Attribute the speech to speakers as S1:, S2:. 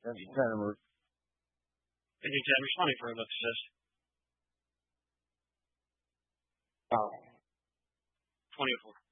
S1: He's trying to move.
S2: Any time responding for a look assist.
S1: Oh.
S2: 24.